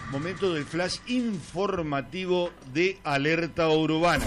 Momento del flash informativo de Alerta Urbana.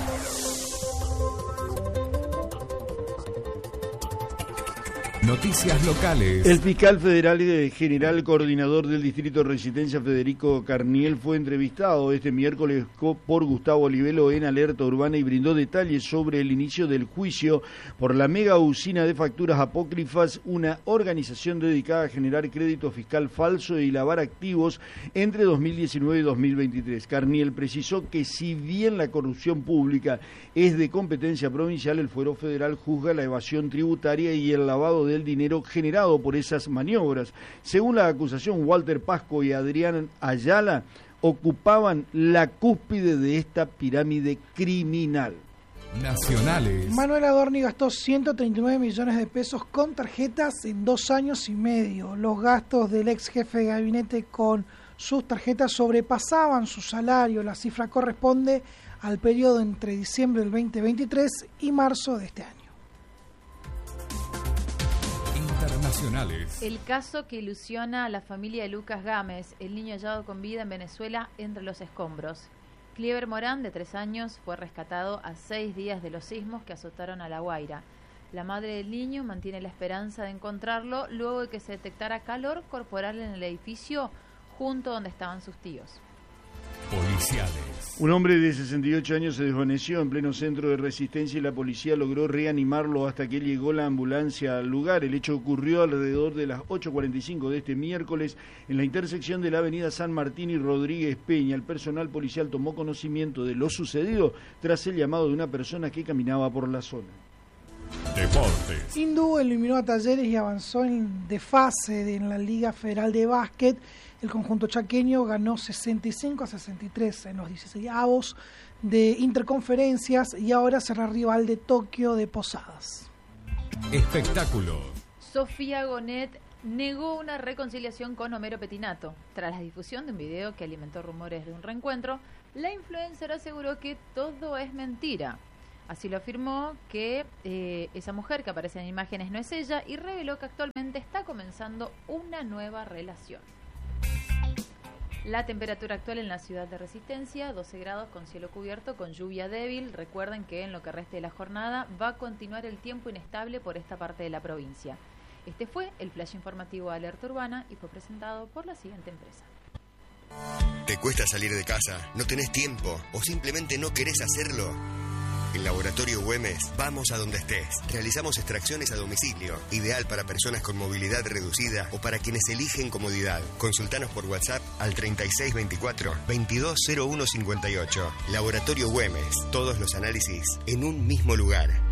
Noticias locales. El fiscal federal y general coordinador del Distrito de Resistencia, Federico Carniel, fue entrevistado este miércoles por Gustavo Olivelo en Alerta Urbana y brindó detalles sobre el inicio del juicio por la mega usina de facturas apócrifas, una organización dedicada a generar crédito fiscal falso y lavar activos entre 2019 y 2023. Carniel precisó que si bien la corrupción pública es de competencia provincial, el Fuero Federal juzga la evasión tributaria y el lavado del dinero generado por esas maniobras. Según la acusación, Walter Pasco y Adrián Ayala ocupaban la cúspide de esta pirámide criminal. Nacionales. Manuel Adorni gastó 139 millones de pesos con tarjetas en 2 años y medio. Los gastos del ex jefe de gabinete con sus tarjetas sobrepasaban su salario. La cifra corresponde al periodo entre diciembre del 2023 y marzo de este año. Internacionales. El caso que ilusiona a la familia de Lucas Gámez, el niño hallado con vida en Venezuela entre los escombros. Clever Morán, de 3 años, fue rescatado a 6 días de los sismos que azotaron a La Guaira. La madre del niño mantiene la esperanza de encontrarlo luego de que se detectara calor corporal en el edificio junto donde estaban sus tíos. Policiales. Un hombre de 68 años se desvaneció en pleno centro de Resistencia y la policía logró reanimarlo hasta que llegó la ambulancia al lugar. El hecho ocurrió alrededor de las 8:45 de este miércoles en la intersección de la avenida San Martín y Rodríguez Peña. El personal policial tomó conocimiento de lo sucedido tras el llamado de una persona que caminaba por la zona. Deportes. Hindú eliminó a Talleres y avanzó de fase en la Liga Federal de Básquet. El conjunto chaqueño ganó 65-63 en los 16avos de interconferencias y ahora será rival de Tokio de Posadas. Espectáculos. Sofía Gonet negó una reconciliación con Homero Petinato. Tras la difusión de un video que alimentó rumores de un reencuentro, la influencer aseguró que todo es mentira. Así lo afirmó que esa mujer que aparece en imágenes no es ella y reveló que actualmente está comenzando una nueva relación. La temperatura actual en la ciudad de Resistencia, 12 grados con cielo cubierto con lluvia débil. Recuerden que en lo que reste de la jornada va a continuar el tiempo inestable por esta parte de la provincia. Este fue el flash informativo de Alerta Urbana y fue presentado por la siguiente empresa. ¿Te cuesta salir de casa? ¿No tenés tiempo? ¿O simplemente no querés hacerlo? En Laboratorio Güemes, vamos a donde estés. Realizamos extracciones a domicilio, ideal para personas con movilidad reducida o para quienes eligen comodidad. Consultanos por WhatsApp al 3624-220158. Laboratorio Güemes, todos los análisis en un mismo lugar.